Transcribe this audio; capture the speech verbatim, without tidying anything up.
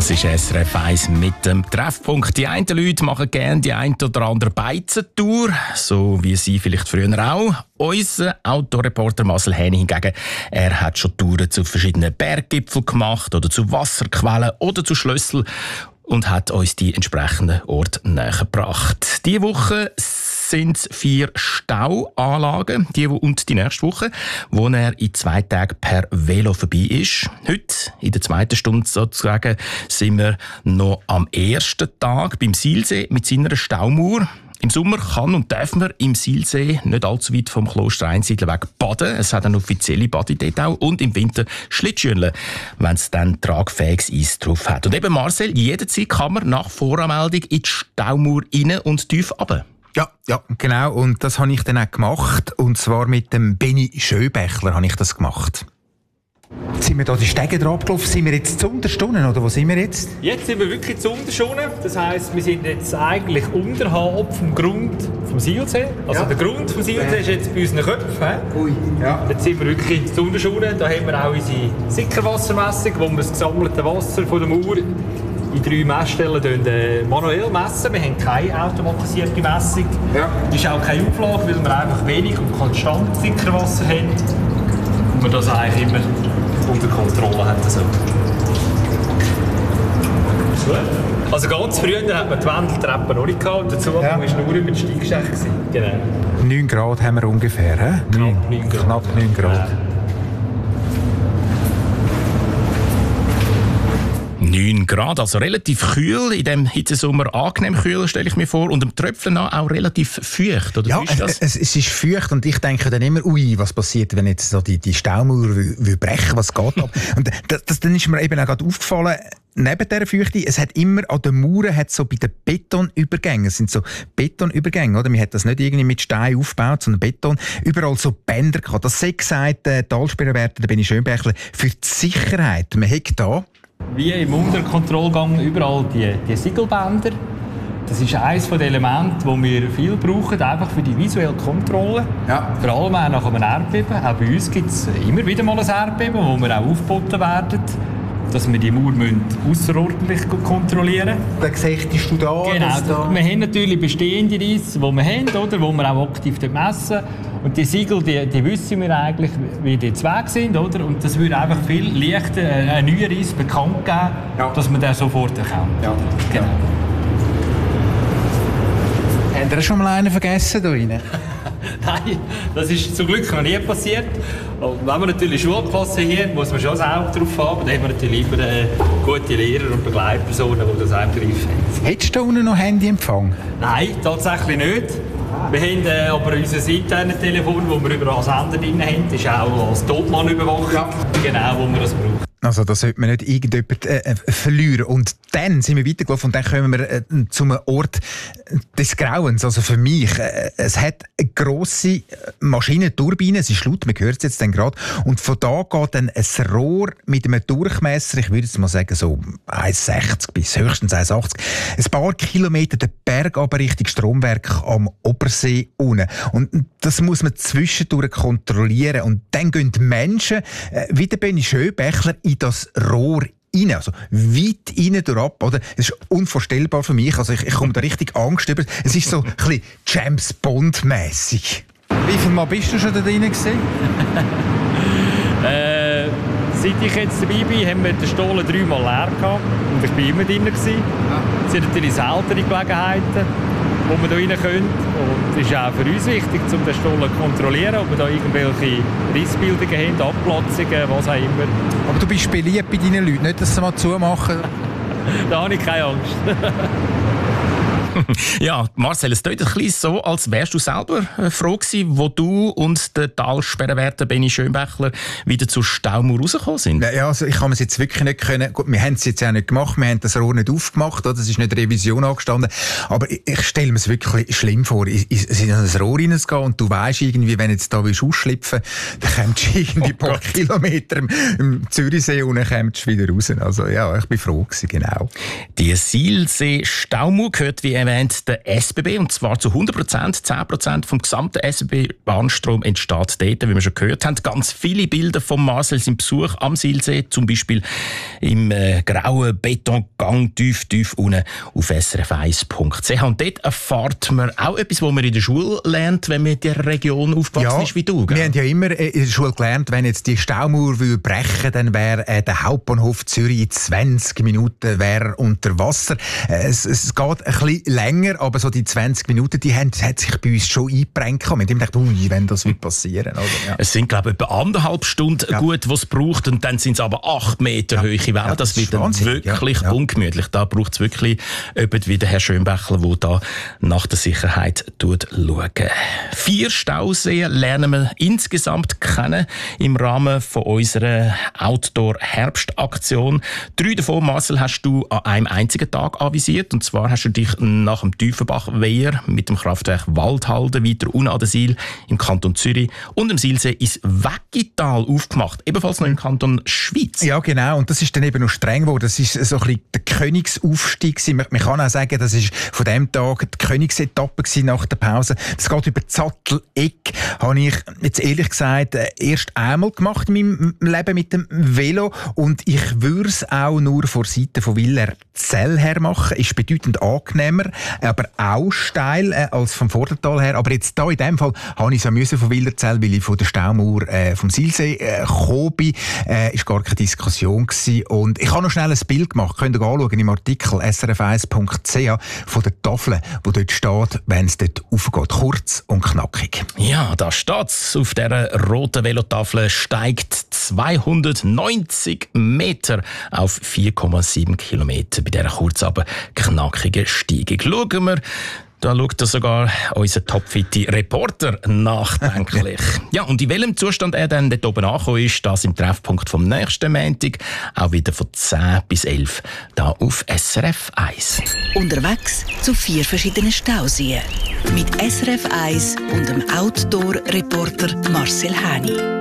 Das ist S R F eins mit dem Treffpunkt. Die einen Leute machen gerne die ein oder andere Beizentour, so wie Sie vielleicht früher auch. Unser Autoreporter Marcel Häni hingegen, er hat schon Touren zu verschiedenen Berggipfeln gemacht oder zu Wasserquellen oder zu Schlösseln und hat uns die entsprechenden Orte nähergebracht. Diese Woche sind vier Stauanlagen, die und die nächste Woche, wo er in zwei Tagen per Velo vorbei ist. Heute, in der zweiten Stunde sozusagen, sind wir noch am ersten Tag beim Silsee mit seiner Staumauer. Im Sommer kann und darf man im Silsee nicht allzu weit vom Kloster Einsiedler weg baden. Es hat eine offizielle Badi dort auch. Und im Winter Schlittschuhen, wenn es dann tragfähiges Eis drauf hat. Und eben Marcel, jederzeit kann man nach Voranmeldung in die Staumauer rein und tief runter. Ja, ja, genau. Und das habe ich dann auch gemacht. Und zwar mit dem Benny Schöbächler habe ich das gemacht. Sind wir da die Stege drauf gelaufen? Sind wir jetzt zu Unterstunden oder wo sind wir jetzt? Jetzt sind wir wirklich zu Unterstunden. Das heisst, wir sind jetzt eigentlich unterhalb vom Grund vom Silsee. Also ja. Der Grund vom Silsee ist jetzt bei unseren Köpfen. Ui, ja. Jetzt sind wir wirklich zu Unterstunden. Da haben wir auch unsere Sickerwassermessung, wo wir das gesammelte Wasser von der Mauer in drei Messstellen äh, manuell messen. Wir haben keine automatisierte Messung. Ja. Es ist auch keine Auflage, weil wir einfach wenig und konstant Sickerwasser haben. Und wir das eigentlich immer unter Kontrolle haben. Also, also ganz früher hat man die Wendeltreppe noch nicht gehabt und der Zugang war ja. nur über die Steigschächte. Genau. neun Grad haben wir ungefähr, he? Knapp neun Grad. Knapp neun Grad. Ja. neun Grad, also relativ kühl, in diesem Hitzesommer angenehm kühl, stelle ich mir vor. Und am Tröpfeln auch relativ feucht, oder ja, wie ist das? Es, es ist feucht und ich denke dann immer, ui, was passiert, wenn jetzt so die, die Staumauer will, will brechen, was geht ab? Und das, das, dann ist mir eben auch gerade aufgefallen, neben dieser Feuchte, es hat immer an den Mauern, hat so bei den Betonübergängen, es sind so Betonübergänge, oder? Man hat das nicht irgendwie mit Stein aufgebaut, sondern Beton, überall so Bänder gehabt. Das sei gesagt, der Talsperrenwärter, der Benny Schönbächler, für die Sicherheit. Man hat da wie im Unterkontrollgang überall die, die Siegelbänder. Das ist eines der Elemente, die wir viel brauchen, einfach für die visuelle Kontrolle. Ja. Vor allem auch nach einem Erdbeben. Auch bei uns gibt es immer wieder mal ein Erdbeben, wo wir auch aufgeboten werden, dass wir die Mauer ausserordentlich kontrollieren müssen. Dann siehst du da, genau, da... Wir haben natürlich bestehende Reisse, die wir haben, oder, wo wir auch aktiv messen. Und die Siegel, die, die wissen wir eigentlich, wie die Zweige sind, oder? Und das würde einfach viel leichter einen neuen Reis bekannt geben, ja. dass man den sofort erkennt. Ja. Genau. Habt ihr schon mal einen vergessen da rein? Nein, das ist zum Glück noch nie passiert. Und wenn wir natürlich Schulklasse hier muss man schon das Auge drauf haben. Dann haben wir natürlich lieber äh, gute Lehrer und Begleitpersonen, die das auch greifen. Hättest du unten noch Handyempfang? Nein, tatsächlich nicht. Wir haben äh, aber unser internes Telefon, das wir überall Sender drin haben, ist auch als Topmann überwacht. Ja. Genau, wo wir das brauchen. Also da sollte man nicht irgendjemand äh, verlieren. Und dann sind wir weitergelaufen und dann kommen wir äh, zum Ort des Grauens. Also für mich, äh, es hat eine grosse Maschinenturbine, es ist laut, man hört es jetzt dann gerade. Und von da geht dann ein Rohr mit einem Durchmesser, ich würde jetzt mal sagen so eins Komma sechzig bis höchstens eins Komma achtzig, ein paar Kilometer den Berg aber Richtung Stromwerk am Obersee unten. Und das muss man zwischendurch kontrollieren. Und dann gehen die Menschen, äh, wie der Benny Schönbächler, in das Rohr rein, also weit rein durchab, oder? Das ist unvorstellbar für mich, also ich, ich komme da richtig Angst über. Es ist so ein bisschen James Bond-mässig. Wie viel Mal bist du schon da drin gewesen? äh, seit ich jetzt dabei bin, haben wir den Stollen dreimal leer gehabt und ich war immer drin gewesen. Ja. Es sind natürlich seltene Gelegenheiten, wo man da rein können. Und es ist auch für uns wichtig, um den Stollen zu kontrollieren, ob wir da irgendwelche Rissbildungen haben, Abplatzungen, was auch immer. Aber du bist beliebt bei deinen Leuten, nicht, dass sie mal zumachen? Da habe ich keine Angst. Ja, Marcel, es klingt ein bisschen so, als wärst du selber froh gewesen, wo du und der Talsperrenwärter Benny Schönbächler wieder zur Staumauer rausgekommen sind. Ja, also ich kann es jetzt wirklich nicht können. Gut, wir haben es jetzt auch nicht gemacht, wir haben das Rohr nicht aufgemacht, es ist nicht Revision angestanden, aber ich, ich stelle mir es wirklich schlimm vor, es in ein Rohr reingehen und du weisst irgendwie, wenn du jetzt da ausschlüpfen willst, dann kommst du irgendwie ein paar Kilometer im, im Zürichsee und dann kommst du wieder raus. Also ja, ich bin froh gewesen, genau. Die Silsee-Staumauer gehört wie erwähnt der S B B, und zwar zu hundert Prozent. zehn Prozent vom gesamten S B B-Bahnstrom entsteht dort, wie wir schon gehört haben. Ganz viele Bilder von Marcel sind Besuch am Silsee, zum Beispiel im äh, grauen Betongang Gang tief, tief unten auf s r f eins punkt c h. Und dort erfahrt man auch etwas, was man in der Schule lernt, wenn man in der Region aufgewachsen ja, ist wie du. Gell? Wir haben ja immer in der Schule gelernt, wenn jetzt die Staumauer will brechen, dann wäre äh, der Hauptbahnhof Zürich in zwanzig Minuten wäre unter Wasser. Äh, es, es geht ein bisschen länger, aber so die zwanzig Minuten, die haben, hat sich bei uns schon eingebrennt. Wir haben immer gedacht, ui, wenn das wird passieren. Oder? Ja. Es sind, glaube ich, etwa anderthalb Stunden ja. gut, was es braucht, und dann sind es aber acht Meter ja. hohe Wellen. Ja, das, das wird dann Wahnsinn. wirklich ja. ungemütlich. Da braucht es wirklich jemand wie der Herr Schönbächler, der da nach der Sicherheit schaut. Vier Stauseen lernen wir insgesamt kennen im Rahmen von unserer Outdoor-Herbstaktion. Drei davon, Marcel, hast du an einem einzigen Tag avisiert. Und zwar hast du dich nach dem Tiefenbach-Wehr mit dem Kraftwerk Waldhalden weiter unten an der Siel im Kanton Zürich und im Silsee ins Weggital aufgemacht. Ebenfalls noch im Kanton Schweiz. Ja, genau. Und das ist dann eben noch streng geworden. Das ist so ein bisschen der Königsaufstieg. Man kann auch sagen, das ist von dem Tag die Königsetappe nach der Pause. Das geht über Zatteleck. Habe ich jetzt ehrlich gesagt erst einmal gemacht in meinem Leben mit dem Velo. Und ich würde es auch nur von Seite von Willerzell her machen. Ist bedeutend angenehmer, aber auch steil äh, als vom Vordertal her. Aber jetzt da in dem Fall habe ich es müssen von Willerzell, weil ich von der Staumauer äh, vom Silsee äh, gekommen bin. Äh, ist gar keine Diskussion gewesen. Und ich habe noch schnell ein Bild gemacht. Könnt ihr anschauen im Artikel s r f eins punkt c h von der Tafel, wo dort steht, wenn es dort aufgeht. Kurz und knackig. Ja, da steht's. Auf dieser roten Velotafel steigt zweihundertneunzig Meter auf vier Komma sieben Kilometer bei dieser kurz aber knackigen Steigung. Schauen wir. Da schaut sogar unser topfitte Reporter nachdenklich. Ja, und in welchem Zustand er dann dort oben angekommen ist, das im Treffpunkt vom nächsten Montag, auch wieder von zehn bis elf, da auf S R F eins. Unterwegs zu vier verschiedenen Stauseen. Mit S R F eins und dem Outdoor-Reporter Marcel Häni.